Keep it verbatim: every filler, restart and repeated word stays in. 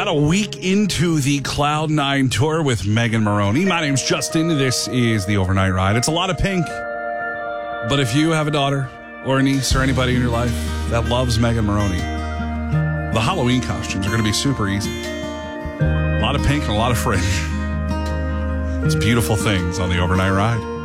a week into the Cloud Nine Tour with Megan Moroney. My name's Justin. This is the Overnight Ride. It's a lot of pink, but if you have a daughter or a niece or anybody in your life that loves Megan Moroney, the Halloween costumes are going to be super easy. A lot of pink and a lot of fringe. It's beautiful things on the Overnight Ride.